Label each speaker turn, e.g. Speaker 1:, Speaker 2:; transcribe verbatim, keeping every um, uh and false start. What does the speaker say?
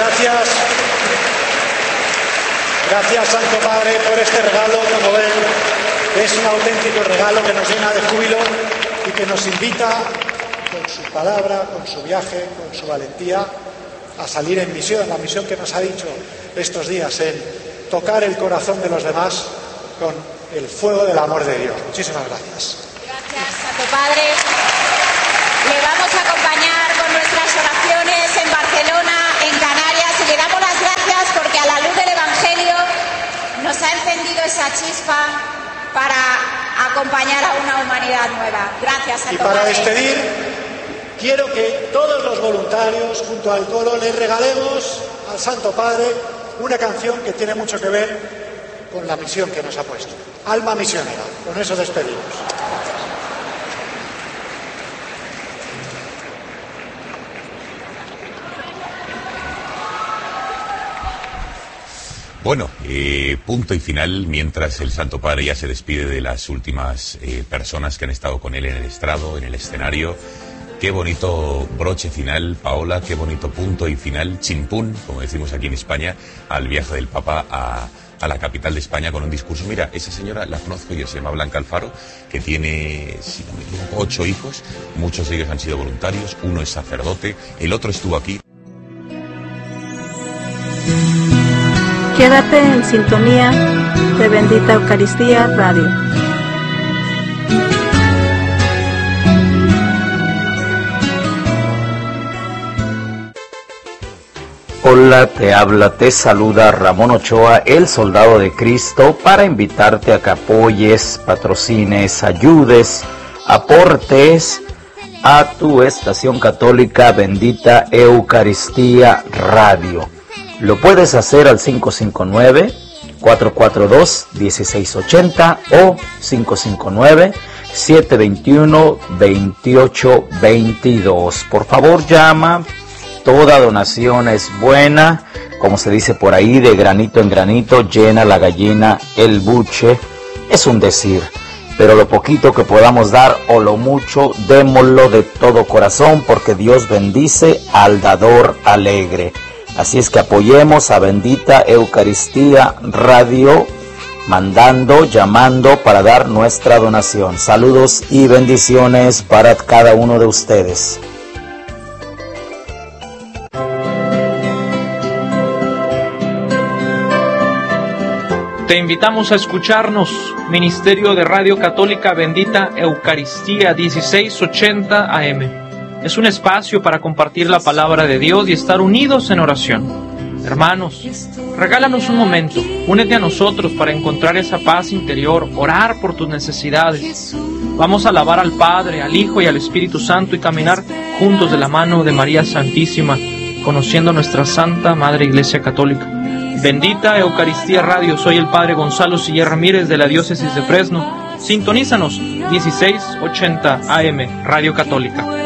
Speaker 1: Gracias. Gracias, Santo Padre, por este regalo, como ven, es un auténtico regalo que nos llena de júbilo y que nos invita, con su palabra, con su viaje, con su valentía, a salir en misión, la misión que nos ha dicho estos días, en tocar el corazón de los demás con el fuego del amor de Dios. Muchísimas gracias.
Speaker 2: Gracias, Santo Padre. Le vamos a acompañar con nuestras oraciones en Barcelona, en Canarias, y le damos las gracias porque a la luz del Evangelio nos ha encendido esa chispa para acompañar a una humanidad nueva. Gracias, Santo
Speaker 1: Y para
Speaker 2: Padre.
Speaker 1: despedir, quiero que todos los voluntarios, junto al coro, le regalemos al Santo Padre una canción que tiene mucho que ver con la misión que nos ha puesto. Alma misionera. Con eso despedimos.
Speaker 3: Bueno, eh, punto y final, mientras el Santo Padre ya se despide de las últimas eh, personas que han estado con él en el estrado, en el escenario. Qué bonito broche final, Paola, qué bonito punto y final, chimpún, como decimos aquí en España, al viaje del Papa a, a la capital de España con un discurso. Mira, esa señora la conozco yo, se llama Blanca Alfaro, que tiene, si no me equivoco, ocho hijos, muchos de ellos han sido voluntarios, uno es sacerdote, el otro estuvo aquí.
Speaker 4: Quédate en sintonía de Bendita Eucaristía Radio.
Speaker 5: Hola, te habla, te saluda Ramón Ochoa, el soldado de Cristo, para invitarte a que apoyes, patrocines, ayudes, aportes a tu estación católica Bendita Eucaristía Radio. Lo puedes hacer al cinco cinco nueve, cuatro cuatro dos, uno seis ocho cero o cinco cinco nueve, siete dos uno, dos ocho dos dos. Por favor, llama. Toda donación es buena, como se dice por ahí, de granito en granito llena la gallina el buche. Es un decir, pero lo poquito que podamos dar o lo mucho, démoslo de todo corazón, porque Dios bendice al dador alegre. Así es que apoyemos a Bendita Eucaristía Radio, mandando, llamando para dar nuestra donación. Saludos y bendiciones para cada uno de ustedes.
Speaker 6: Te invitamos a escucharnos, Ministerio de Radio Católica Bendita Eucaristía dieciséis ochenta A M. Es un espacio para compartir la palabra de Dios y estar unidos en oración. Hermanos, regálanos un momento, únete a nosotros para encontrar esa paz interior, orar por tus necesidades. Vamos a alabar al Padre, al Hijo y al Espíritu Santo y caminar juntos de la mano de María Santísima, conociendo nuestra Santa Madre Iglesia Católica. Bendita Eucaristía Radio, soy el Padre Gonzalo Siller Ramírez de la Diócesis de Fresno. Sintonízanos, dieciséis ochenta A M, Radio Católica.